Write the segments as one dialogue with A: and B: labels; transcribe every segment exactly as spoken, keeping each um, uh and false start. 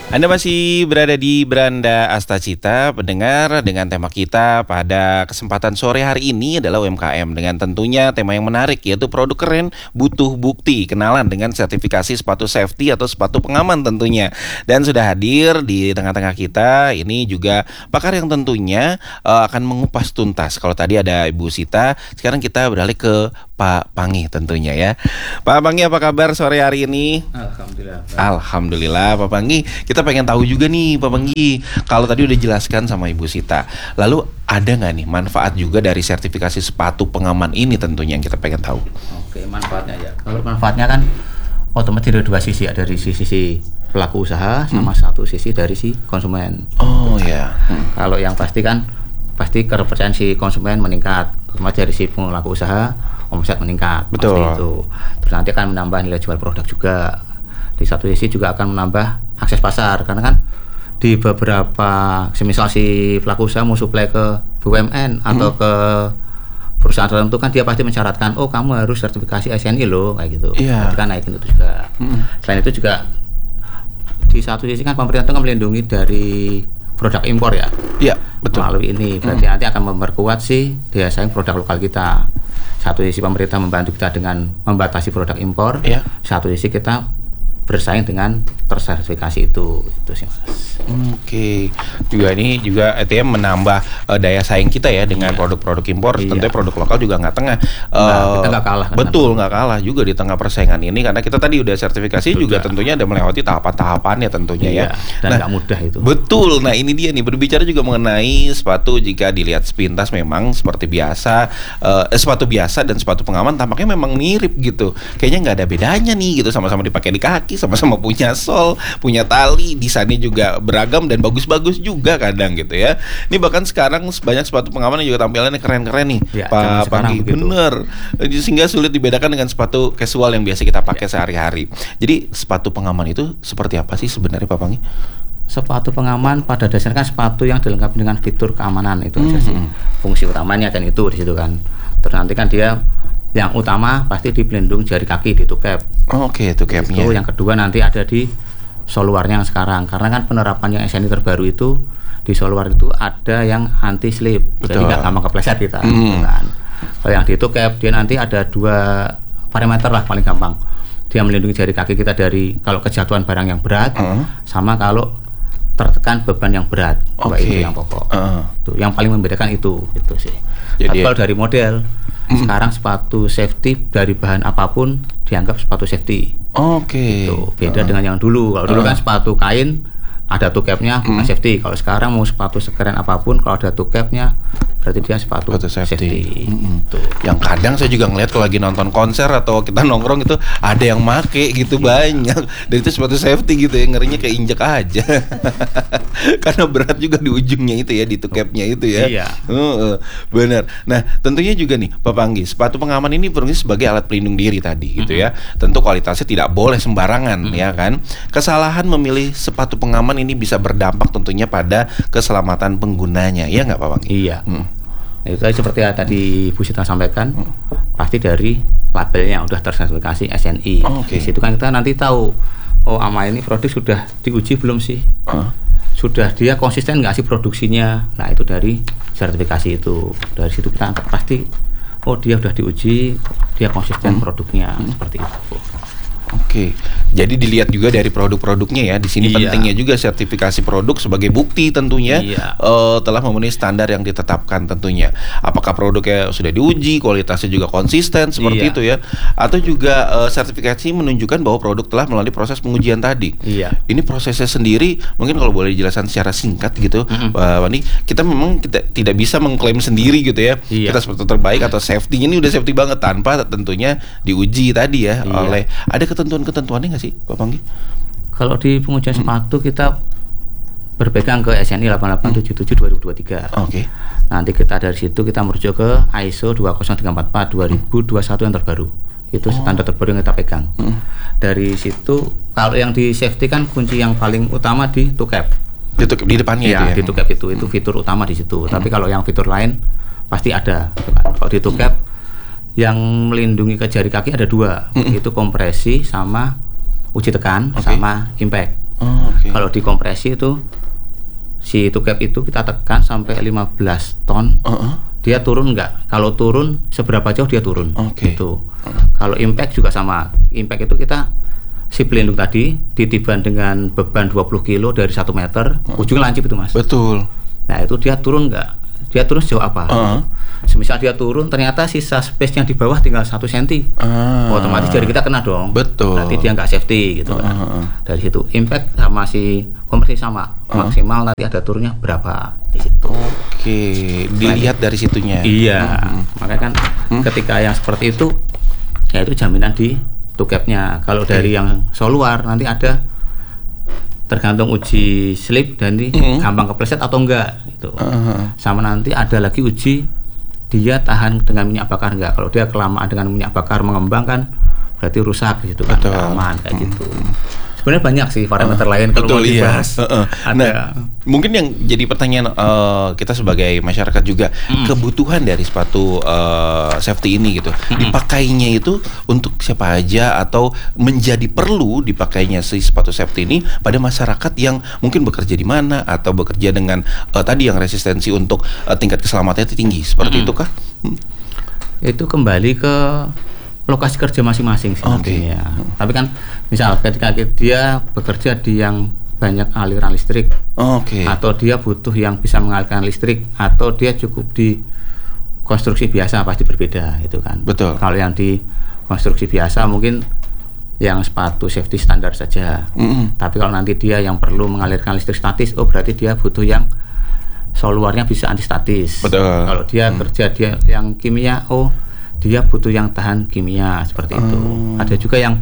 A: Anda masih berada di Beranda Astacita, pendengar, dengan tema kita pada kesempatan sore hari ini adalah U M K M dengan tentunya tema yang menarik, yaitu produk keren butuh bukti, kenalan dengan sertifikasi sepatu safety atau sepatu pengaman tentunya. Dan sudah hadir di tengah-tengah kita ini juga pakar yang tentunya uh, akan mengupas tuntas. Kalau tadi ada Ibu Sita, sekarang kita beralih ke Pak Pangi tentunya ya. Pak Pangi, apa kabar sore hari ini?
B: Alhamdulillah. Pak.
A: Alhamdulillah Pak Pangi. Kita pengen tahu juga nih Pak Pangi, kalau tadi udah jelaskan sama Ibu Sita, lalu ada nggak nih manfaat juga dari sertifikasi sepatu pengaman ini tentunya yang kita pengen tahu?
B: Oke, manfaatnya ya. Kalau manfaatnya kan otomatis dari dua sisi, ada dari sisi pelaku usaha sama hmm. satu sisi dari si konsumen.
A: Oh ya. Hmm.
B: Kalau yang pasti kan pasti kepercayaan si konsumen meningkat, otomatis dari si pelaku usaha omset meningkat.
A: Betul.
B: Pasti itu. Terus nanti akan menambah nilai jual produk juga. Di satu sisi juga akan menambah akses pasar, karena kan di beberapa, semisal si pelaku usaha mau suplai ke B U M N atau hmm. ke perusahaan tertentu kan dia pasti mensyaratkan, oh kamu harus sertifikasi S N I loh, kayak gitu.
A: Iya.
B: Nanti kan naikin itu juga. Hmm. Selain itu juga di satu sisi kan pemerintah itu kan melindungi dari produk impor ya.
A: Iya, betul.
B: Melalui ini berarti hmm. nanti akan memperkuat si daya saing produk lokal kita. Satu sisi pemerintah membantu kita dengan membatasi produk impor. Iya. Satu sisi kita bersaing dengan tersertifikasi itu, itu sih Mas.
A: Oke, okay. Juga ini juga artinya menambah uh, daya saing kita ya dengan iya. produk-produk impor. Iya. Tentunya produk lokal juga nggak tengah. Uh,
B: nah, kita nggak kalah.
A: Betul, nggak kalah juga di tengah persaingan ini, karena kita tadi udah sertifikasi betul, juga tentunya ada melewati tahapan-tahapannya tentunya
B: iya,
A: ya.
B: Dan nggak nah, mudah itu.
A: Betul. Nah ini dia nih, berbicara juga mengenai sepatu, jika dilihat sepintas memang seperti biasa, uh, sepatu biasa dan sepatu pengaman tampaknya memang mirip gitu. Kayaknya nggak ada bedanya nih gitu, sama-sama dipakai di kaki, sama-sama punya sol, punya tali, desainnya juga beragam dan bagus-bagus juga kadang gitu ya. Ini bahkan sekarang banyak sepatu pengaman yang juga tampilannya keren-keren nih, ya, Pak Pangi. Bener, sehingga sulit dibedakan dengan sepatu casual yang biasa kita pakai ya. sehari-hari. Jadi sepatu pengaman itu seperti apa sih sebenarnya Pak Pangi?
B: Sepatu pengaman pada dasarnya kan sepatu yang dilengkapi dengan fitur keamanan, itu mm-hmm. aja sih fungsi utamanya kan itu di situ kan. Terus nanti kan dia yang utama pasti di pelindung jari kaki, di toe cap.
A: Oh, Oke, okay, toe capnya.
B: Itu yang kedua nanti ada di sol luarnya yang sekarang, karena kan penerapan yang S N I terbaru itu di sol luar itu ada yang anti slip, jadi nggak gampang kepleset kita. Mm. Gitu kan. Kalau yang di toe cap dia nanti ada dua parameter lah paling gampang. Dia melindungi jari kaki kita dari kalau kejatuhan barang yang berat, mm. sama kalau tertekan beban yang berat. Okay. Itu yang pokok. Uh. Tuh, yang paling membedakan itu, itu sih. Jadi, kalau dari model mm. sekarang sepatu safety dari bahan apapun dianggap sepatu safety.
A: Oke. Okay.
B: Itu beda
A: uh.
B: dengan yang dulu. Kalau uh. dulu kan sepatu kain ada toe capnya bukan mm. safety. Kalau sekarang mau sepatu sekeren apapun kalau ada toe capnya berarti dia sepatu, sepatu safety. safety.
A: Mm-hmm. Yang kadang saya juga ngeliat kalau lagi nonton konser atau kita nongkrong itu ada yang make gitu yeah. banyak. Dan itu sepatu safety gitu ya, ngerinya kayak injek aja. Karena berat juga di ujungnya itu ya, di toe capnya itu ya.
B: Iya.
A: Uh, uh, benar. Nah tentunya juga nih Pak Pangi, sepatu pengaman ini berfungsi sebagai alat pelindung diri tadi gitu mm-hmm. ya. Tentu kualitasnya tidak boleh sembarangan mm-hmm. ya kan. Kesalahan memilih sepatu pengaman ini bisa berdampak tentunya pada keselamatan penggunanya, ya nggak Pak Pangi?
B: Iya. Hmm. Itu seperti yang tadi Bu Sita sampaikan, hmm. pasti dari labelnya udah tersertifikasi S N I. Oh, okay. Di situ kan kita nanti tahu, oh ama ini produk sudah diuji belum sih? Uh. Sudah dia konsisten nggak sih produksinya? Nah itu dari sertifikasi itu. Dari situ kita pasti, oh dia udah diuji, dia konsisten hmm. produknya hmm. seperti itu.
A: Oke, jadi dilihat juga dari produk-produknya ya. Di sini iya. pentingnya juga sertifikasi produk sebagai bukti tentunya iya. uh, telah memenuhi standar yang ditetapkan tentunya. Apakah produknya sudah diuji, kualitasnya juga konsisten seperti iya. itu ya, atau juga uh, sertifikasi menunjukkan bahwa produk telah melalui proses pengujian tadi.
B: Iya.
A: Ini prosesnya sendiri, mungkin kalau boleh dijelaskan secara singkat gitu, mm-hmm. Pak Wani, kita memang kita tidak bisa mengklaim sendiri gitu ya. Iya. Kita seperti terbaik atau safety-nya ini udah safety banget tanpa tentunya diuji tadi ya iya. oleh ada ketentuan-ketentuannya nggak sih Pak Pangi?
B: Kalau di pengujian hmm. sepatu kita berpegang ke S N I delapan delapan tujuh tujuh dua ribu dua puluh tiga.
A: Oke. Okay.
B: Nanti kita dari situ kita merujuk ke I S O dua nol tiga empat empat dua ribu dua puluh satu yang terbaru. Itu oh. standar terbaru yang kita pegang. Hmm. Dari situ kalau yang di safety kan kunci yang paling utama di toe cap.
A: Di, di depannya
B: ya,
A: itu ya.
B: Di toe cap itu itu fitur utama di situ. Hmm. Tapi kalau yang fitur lain pasti ada. Kalau di toe cap hmm. yang melindungi ke jari kaki ada dua, mm-hmm. itu kompresi sama uji tekan okay. sama impact.
A: Oh, okay.
B: Kalau dikompresi itu si two cap itu kita tekan sampai lima belas ton.
A: Uh-uh.
B: Dia turun nggak? Kalau turun seberapa jauh dia turun?
A: Okay.
B: Gitu. Uh. Kalau impact juga sama. Impact itu kita si pelindung tadi ditiban dengan beban dua puluh kilo dari satu meter, uh. ujungnya lancip itu Mas.
A: Betul.
B: Nah itu dia turun nggak? Dia turun sejauh apa?
A: Uh.
B: Semisal dia turun, ternyata sisa space yang di bawah tinggal satu senti, uh. otomatis jari kita kena dong.
A: Betul.
B: Berarti dia nggak safety gitu uh. kan. Dari situ impact sama si kompresi sama, uh. maksimal nanti ada turunnya berapa di situ.
A: Oke, dilihat dari situnya.
B: Iya, uh. makanya kan uh. ketika yang seperti itu, ya itu jaminan di two cap-nya. Kalau okay. dari yang soluar nanti ada tergantung uji slip dan ini mm-hmm. gampang kepleset atau enggak gitu. Uh-huh. Sama nanti ada lagi uji dia tahan dengan minyak bakar enggak. Kalau dia kelamaan dengan minyak bakar mengembang kan berarti rusak gitu kan, aman kayak mm-hmm. gitu. Sebenarnya banyak sih parameter uh, lain kalau mau dibahas.
A: Iya. Uh, uh. Nah, mungkin yang jadi pertanyaan uh, kita sebagai masyarakat juga mm. kebutuhan dari sepatu uh, safety ini gitu. Mm. Dipakainya itu untuk siapa aja atau menjadi perlu dipakainya si sepatu safety ini pada masyarakat yang mungkin bekerja di mana atau bekerja dengan uh, tadi yang resistensi untuk uh, tingkat keselamatannya tinggi. Seperti mm. itu kah? Hmm.
B: Itu kembali ke lokasi kerja masing-masing sih okay. nantinya. Tapi kan misal ketika dia bekerja di yang banyak aliran listrik,
A: okay.
B: atau dia butuh yang bisa mengalirkan listrik, atau dia cukup di konstruksi biasa, pasti berbeda itu kan.
A: Betul.
B: Kalau yang di konstruksi biasa mungkin yang sepatu safety standar saja. Mm-hmm. Tapi kalau nanti dia yang perlu mengalirkan listrik statis, oh berarti dia butuh yang soluarnya bisa antistatis.
A: Betul.
B: Kalau dia mm. kerja dia yang kimia, oh dia butuh yang tahan kimia seperti itu. Oh. Ada juga yang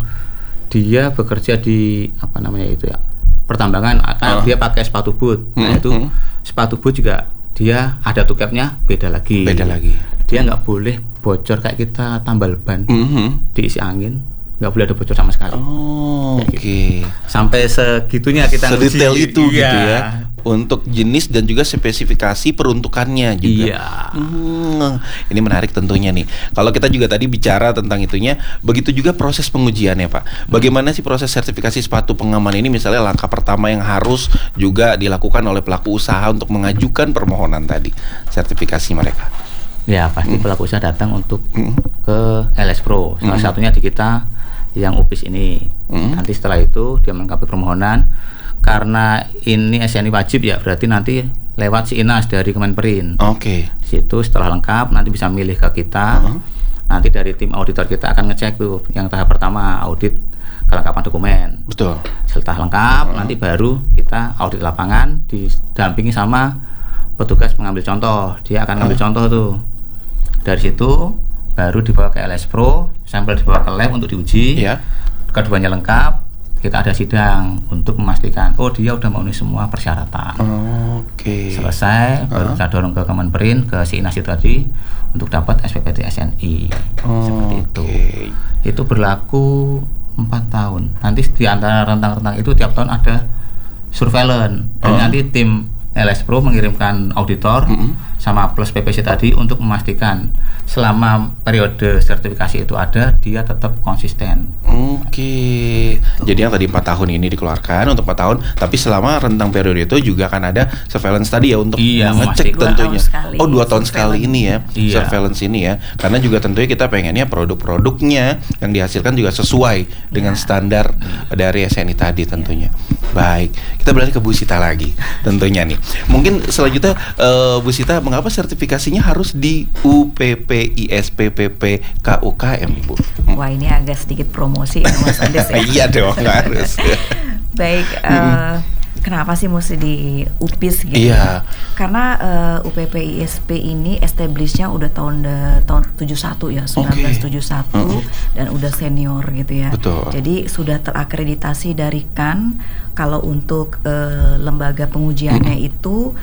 B: dia bekerja di apa namanya itu ya pertambangan, kan oh. dia pakai sepatu boot. Nah hmm. itu hmm. sepatu boot juga dia ada two cap-nya beda lagi.
A: Beda lagi.
B: Dia nggak boleh bocor kayak kita tambal ban
A: hmm.
B: diisi angin, nggak boleh ada bocor sama sekali.
A: Oh, oke. Okay.
B: Gitu. Sampai segitunya kita
A: sedetail itu
B: iya.
A: gitu ya. Untuk jenis dan juga spesifikasi peruntukannya juga.
B: Iya.
A: Hmm, ini menarik tentunya nih. Kalau kita juga tadi bicara tentang itunya, begitu juga proses pengujiannya Pak. Bagaimana sih proses sertifikasi sepatu pengaman ini? Misalnya langkah pertama yang harus juga dilakukan oleh pelaku usaha untuk mengajukan permohonan tadi sertifikasi mereka.
B: Ya pasti hmm. pelaku usaha datang untuk hmm. ke L S Pro. Salah
A: hmm.
B: satunya di kita yang U P I S ini. Hmm. Nanti setelah itu dia melengkapi permohonan. Karena ini S N I wajib ya, berarti nanti lewat si Inas dari Kemenperin.
A: Oke. Okay.
B: Di situ setelah lengkap nanti bisa milih ke kita. Uh-huh. Nanti dari tim auditor kita akan ngecek tuh yang tahap pertama audit kelengkapan dokumen.
A: Betul.
B: Setelah lengkap uh-huh. nanti baru kita audit lapangan didampingi sama petugas pengambil contoh. Dia akan ngambil uh-huh. contoh tuh. Dari situ baru dibawa ke L S Pro, sampel dibawa ke lab untuk diuji.
A: Yeah.
B: Keduanya lengkap. Kita ada sidang untuk memastikan oh dia udah memenuhi semua persyaratan.
A: Oh, oke. Okay.
B: Selesai, baru uh. kita dorong ke Kemenperin ke si Inas itu tadi untuk dapat S P P T S N I. Oh, seperti itu. Okay. Itu berlaku empat tahun. Nanti di antara rentang-rentang itu tiap tahun ada surveillance. Dan uh. nanti tim L S Pro mengirimkan auditor mm-hmm. sama plus P P C tadi untuk memastikan selama periode sertifikasi itu ada dia tetap konsisten.
A: Oke. Okay. Jadi yang tadi empat tahun ini dikeluarkan untuk empat tahun, tapi selama rentang periode itu juga akan ada surveillance tadi ya untuk
B: iya,
A: ngecek tentunya. Oh dua tahun sekali ini ya
B: iya.
A: surveillance ini ya, karena juga tentunya kita pengennya produk-produknya yang dihasilkan juga sesuai iya. dengan standar iya. dari S N I tadi tentunya. Iya. Baik, kita beralih ke Bu Sita lagi tentunya nih. Mungkin selanjutnya uh, Bu Sita, mengapa sertifikasinya harus di U P P I S P P P K U K M Ibu? Hmm.
C: Wah ini agak sedikit promosi ya Mas Andes ya.
A: Iya dong harus.
C: Baik, uh, kenapa sih mesti di U P I S gitu?
A: Iya.
C: Karena uh, U P P I S P ini establishnya udah tahun de, tahun tujuh puluh satu ya, seribu sembilan ratus tujuh puluh satu okay. uh-huh. dan udah senior gitu ya.
A: Betul.
C: Jadi sudah terakreditasi dari C A N. Kalau untuk uh, lembaga pengujiannya uh-huh. itu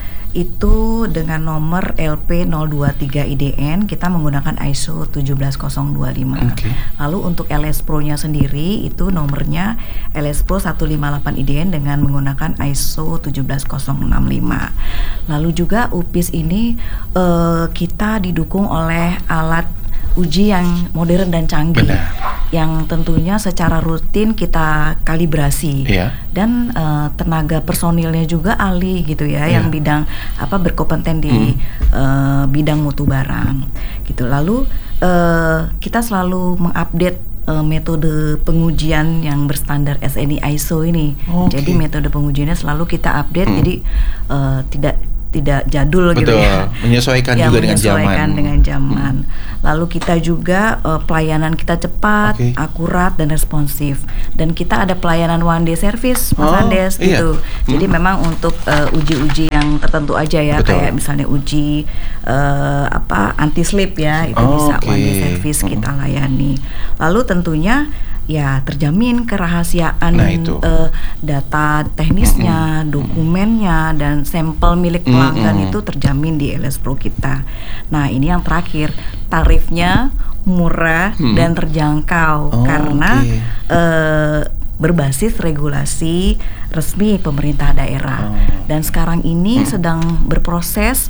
C: itu dengan nomor L P nol dua tiga I D N kita menggunakan I S O tujuh belas nol dua lima.
A: Okay.
C: Lalu untuk L S Pro-nya sendiri itu nomornya L S Pro seratus lima puluh delapan I D N dengan menggunakan I S O tujuh belas nol enam lima. Lalu juga U P I S ini uh, kita didukung oleh alat uji yang modern dan canggih.
A: Benar.
C: yang tentunya secara rutin kita kalibrasi
A: Iya.
C: dan uh, tenaga personilnya juga ahli gitu ya,
A: Iya.
C: yang bidang apa berkompeten di uh, bidang mutu barang gitu. Lalu uh, kita selalu mengupdate uh, metode pengujian yang berstandar S N I I S O ini.
A: Oke.
C: Jadi metode pengujiannya selalu kita update,
A: Hmm.
C: jadi uh, tidak tidak jadul gitu
A: Betul,
C: ya.
A: menyesuaikan
C: Ya,
A: juga dengan
C: menyesuaikan
A: zaman.
C: dengan zaman. Lalu kita juga uh, pelayanan kita cepat,
A: Oke.
C: akurat dan responsif. Dan kita ada pelayanan one day service, Mas
A: Oh,
C: Andes
A: iya.
C: gitu. Jadi
A: Hmm.
C: memang untuk uh, uji-uji yang tertentu aja ya,
A: Betul.
C: kayak misalnya uji uh, apa anti slip ya, itu
A: Oh,
C: bisa
A: oke.
C: one day service
A: Hmm.
C: kita layani. Lalu tentunya ya terjamin kerahasiaan
A: Nah, itu.
C: uh, data teknisnya, dokumennya dan sampel milik pelanggan
A: Mm-mm.
C: itu terjamin di L S Pro kita. Nah, ini yang terakhir, tarifnya murah
A: Hmm.
C: dan terjangkau
A: Oh,
C: karena
A: oke.
C: eh, berbasis regulasi resmi pemerintah daerah.
A: Oh.
C: Dan sekarang ini sedang berproses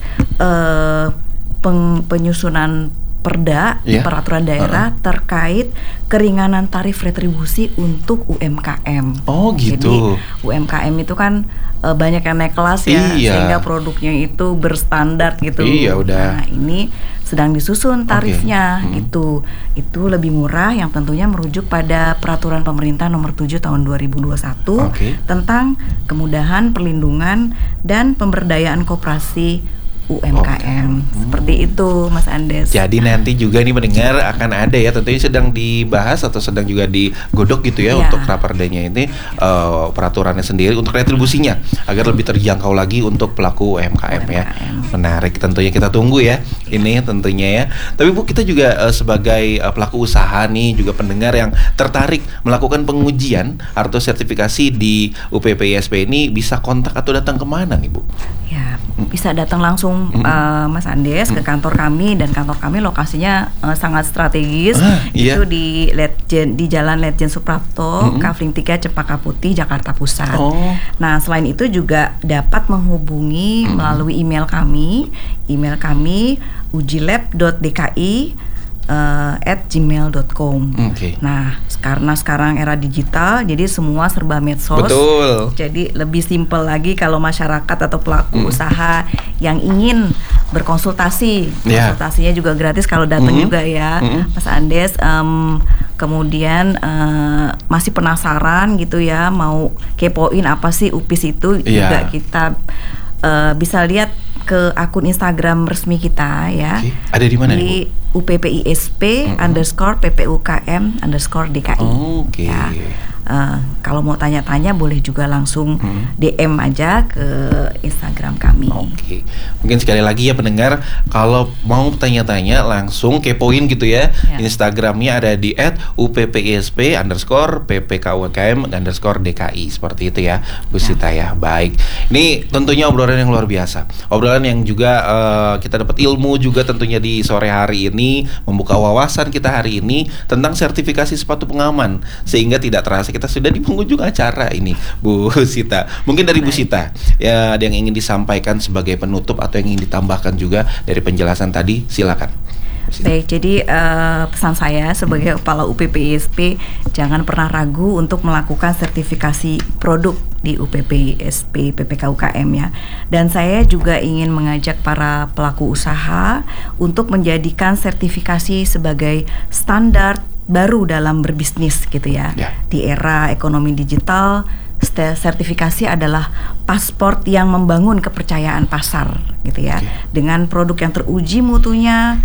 C: eh, peng- penyusunan perda
A: Iya.
C: peraturan daerah terkait keringanan tarif retribusi untuk U M K M.
A: Oh, gitu.
C: Jadi U M K M itu kan eh, banyak yang naik kelas ya,
A: Iya.
C: sehingga produknya itu berstandar gitu.
A: Iya, udah.
C: Nah, ini sedang disusun tarifnya
A: Oke. Hmm.
C: gitu. Itu lebih murah, yang tentunya merujuk pada peraturan pemerintah nomor tujuh tahun dua ribu dua puluh satu
A: Oke.
C: tentang kemudahan perlindungan dan pemberdayaan koperasi U M K M. Seperti itu, Mas Andes.
A: Jadi nanti juga nih mendengar akan ada ya, tentunya sedang dibahas atau sedang juga digodok gitu ya
C: Iya.
A: untuk raperdanya ini eh, peraturannya sendiri untuk retribusinya agar lebih terjangkau lagi untuk pelaku U M K M ya.
C: U M K M.
A: Menarik, tentunya kita tunggu ya ini tentunya ya. Tapi Bu, kita juga eh, sebagai eh, pelaku usaha nih, juga pendengar yang tertarik melakukan pengujian atau sertifikasi di U P P I S P ini bisa kontak atau datang kemana nih Bu?
C: Ya, bisa datang langsung
A: Mm.
C: uh, Mas Andes ke kantor kami, dan kantor kami lokasinya uh, sangat strategis.
A: Ah, iya.
C: Itu di Letjen, di Jalan Letjen Suprapto,
A: Mm-mm.
C: Kavling tiga Cempaka Putih, Jakarta Pusat.
A: Oh.
C: Nah, selain itu juga dapat menghubungi
A: Mm-mm.
C: melalui email kami. Email kami ujilab dot d k i uh, at gmail dot com.
A: Oke.
C: Nah, karena sekarang era digital, jadi semua serba medsos.
A: Betul.
C: Jadi lebih simpel lagi kalau masyarakat atau pelaku
A: Mm.
C: usaha yang ingin berkonsultasi,
A: Ya.
C: konsultasinya juga gratis kalau datang
A: Mm.
C: juga ya,
A: Mm.
C: Mas Andes. Em, kemudian eh, masih penasaran gitu ya, mau kepoin apa sih U P I S itu,
A: Iya.
C: juga kita eh, bisa lihat ke akun Instagram resmi kita ya.
A: Oke. Ada di mana nih, Bu?
C: Di U P P I S P
A: Mm-mm.
C: underscore P P U K M underscore D K I.
A: Oke.
C: Ya. Eh, kalau mau tanya-tanya boleh juga langsung
A: Hmm.
C: D M aja ke Instagram kami.
A: Oke, mungkin sekali lagi ya pendengar, kalau mau tanya-tanya langsung kepoin gitu ya,
C: Ya.
A: Instagramnya ada di at U P P I S P underscore P P K U K M underscore D K I, seperti itu ya Bu Sita ya. Baik, ini tentunya obrolan yang luar biasa, obrolan yang juga eh, kita dapat ilmu juga tentunya di sore hari ini, membuka wawasan kita hari ini tentang sertifikasi sepatu pengaman, sehingga tidak terasa kita sudah di penghujung acara ini Bu Sita. Mungkin dari Bu
C: Baik.
A: Sita ya, ada yang ingin disampaikan sebagai penutup atau yang ingin ditambahkan juga dari penjelasan tadi, silakan Bu Sita.
C: Baik, jadi eh, pesan saya sebagai kepala U P P I S P, jangan pernah ragu untuk melakukan sertifikasi produk di U P P I S P P P K U K M ya. Dan saya juga ingin mengajak para pelaku usaha untuk menjadikan sertifikasi sebagai standar baru dalam berbisnis gitu ya.
A: Ya.
C: Di era ekonomi digital, st- sertifikasi adalah paspor yang membangun kepercayaan pasar gitu ya.
A: Oke.
C: Dengan produk yang teruji mutunya,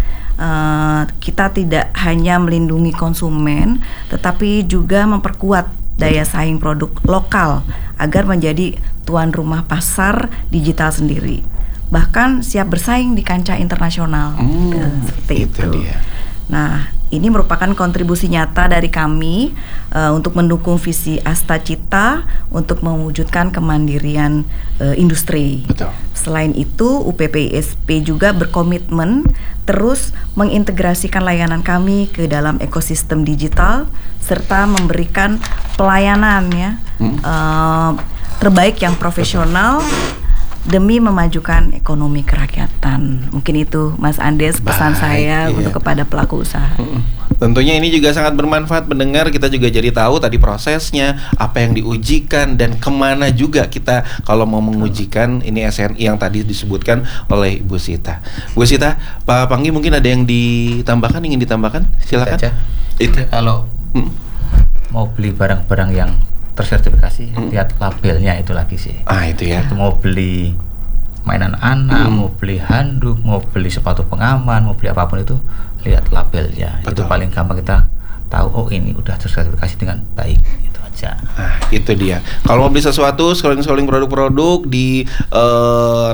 C: eh, kita tidak hanya melindungi konsumen, tetapi juga memperkuat daya saing produk lokal agar menjadi tuan rumah pasar digital sendiri. Bahkan siap bersaing di kancah internasional.
A: Hmm,
C: Eh, seperti
A: itu
C: itu.
A: dia.
C: Nah, ini merupakan kontribusi nyata dari kami uh, untuk mendukung visi Asta Cita untuk mewujudkan kemandirian uh, industri.
A: Betul.
C: Selain itu, U P P I S P juga berkomitmen terus mengintegrasikan layanan kami ke dalam ekosistem digital serta memberikan pelayanan ya
A: Hmm.
C: uh, terbaik yang profesional demi memajukan ekonomi kerakyatan. Mungkin itu Mas Andes pesan
A: Baik,
C: saya
A: iya.
C: untuk kepada pelaku usaha.
A: Mm-mm. Tentunya ini juga sangat bermanfaat mendengar, kita juga jadi tahu tadi prosesnya, apa yang diujikan dan kemana juga kita kalau mau mengujikan ini S N I yang tadi disebutkan oleh Ibu Sita. Bu Sita, Pak Panggi mungkin ada yang ditambahkan, ingin ditambahkan? Silakan.
B: Aja.
A: Itu
B: kalau
A: hmm.
B: mau beli barang-barang yang tersertifikasi, hmm. lihat labelnya itu lagi sih.
A: Ah itu ya.
B: Itu mau beli mainan anak, hmm. mau beli handuk, mau beli sepatu pengaman, mau beli apapun itu lihat labelnya. Betul. Itu paling gampang kita tahu oh ini udah tersertifikasi dengan baik. Itu aja.
A: Nah, itu dia. Kalau mau beli sesuatu, scrolling-scrolling produk-produk di uh,